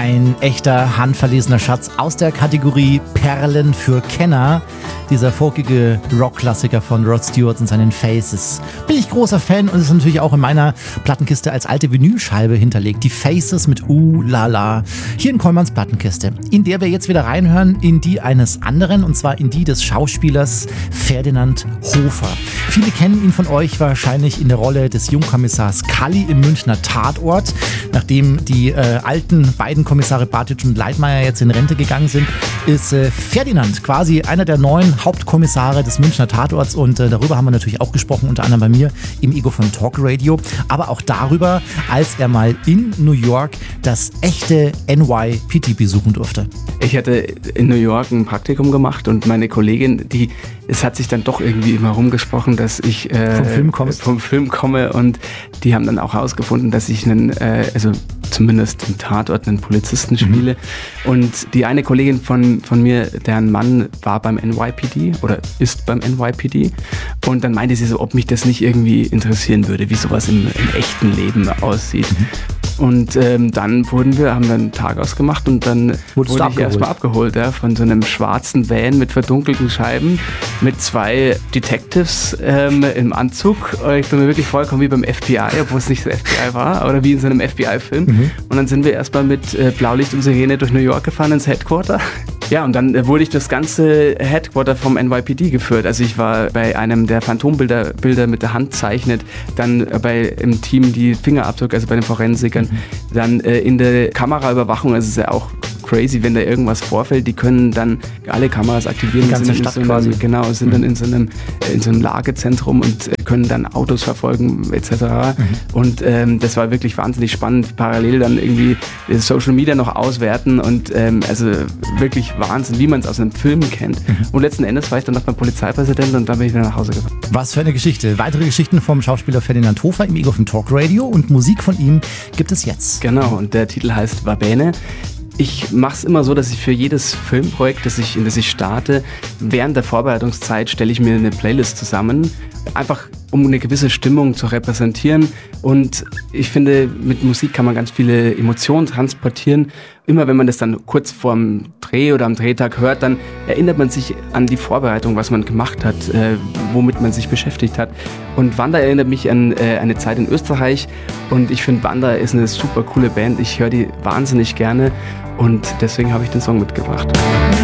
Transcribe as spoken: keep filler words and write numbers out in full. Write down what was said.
Ein echter, handverlesener Schatz aus der Kategorie Perlen für Kenner. Dieser folkige Rockklassiker von Rod Stewart und seinen Faces. Bin ich großer Fan und ist natürlich auch in meiner Plattenkiste als alte Vinylscheibe hinterlegt. Die Faces mit Uh La La. Hier in Kollmanns Plattenkiste. In der wir jetzt wieder reinhören, in die eines anderen, und zwar in die des Schauspielers Ferdinand Hofer. Viele kennen ihn von euch wahrscheinlich in der Rolle des Jungkommissars Kalli im Münchner Tatort. Nachdem die äh, alten beiden Kommissare Bartitsch und Leitmayr jetzt in Rente gegangen sind, ist äh, Ferdinand quasi einer der neuen Hauptkommissare des Münchner Tatorts, und äh, darüber haben wir natürlich auch gesprochen, unter anderem bei mir im Ego von Talk Radio, aber auch darüber, als er mal in New York das echte N Y P D besuchen durfte. Ich hatte in New York ein Praktikum gemacht und meine Kollegin, die, es hat sich dann doch irgendwie immer rumgesprochen, dass ich äh, vom Film kommst. vom Film komme, und die haben dann auch herausgefunden, dass ich einen, äh, also zumindest im Tatort einen Polizisten spiele. Mhm. Und die eine Kollegin von, von mir, deren Mann war beim N Y P D oder ist beim N Y P D, und dann meinte sie so, ob mich das nicht irgendwie interessieren würde, wie sowas im, im echten Leben aussieht. Mhm. Und ähm, dann wurden wir, haben wir einen Tag ausgemacht, und dann Wurdest wurde ich erstmal abgeholt, ja, von so einem schwarzen Van mit verdunkelten Scheiben, mit zwei Detectives ähm, im Anzug. Ich bin mir wirklich vollkommen wie beim F B I, obwohl es nicht so F B I war, oder wie in so einem F B I-Film. Mhm. Und dann sind wir erstmal mit äh, Blaulicht und Sirene durch New York gefahren ins Headquarter. Ja, und dann äh, wurde ich das ganze Headquarter vom N Y P D geführt. Also ich war bei einem, der Phantombilder Bilder mit der Hand zeichnet, dann äh, bei im Team die Fingerabdrücke, also bei den Forensikern, mhm. dann äh, in der Kameraüberwachung. Also es ist ja auch crazy, wenn da irgendwas vorfällt, die können dann alle Kameras aktivieren. Die ganze sind Stadt so einem, quasi. Genau, sind mhm. dann in so einem, in so einem Lagezentrum und äh, können dann Autos verfolgen et cetera. Mhm. Und ähm, das war wirklich wahnsinnig spannend. Parallel dann irgendwie Social Media noch auswerten und ähm, also wirklich Wahnsinn, wie man es aus einem Film kennt. Mhm. Und letzten Endes war ich dann noch beim Polizeipräsidenten, und dann bin ich wieder nach Hause gefahren. Was für eine Geschichte. Weitere Geschichten vom Schauspieler Ferdinand Hofer im Ego von Talk Radio, und Musik von ihm gibt es jetzt. Genau, und der Titel heißt Vabene. Ich mache es immer so, dass ich für jedes Filmprojekt, das ich, in das ich starte, während der Vorbereitungszeit stelle ich mir eine Playlist zusammen, einfach um eine gewisse Stimmung zu repräsentieren. Und ich finde, mit Musik kann man ganz viele Emotionen transportieren. Immer wenn man das dann kurz vorm Dreh oder am Drehtag hört, dann erinnert man sich an die Vorbereitung, was man gemacht hat, äh, womit man sich beschäftigt hat. Und Wanda erinnert mich an äh, eine Zeit in Österreich, und ich finde, Wanda ist eine super coole Band. Ich höre die wahnsinnig gerne, und deswegen habe ich den Song mitgebracht.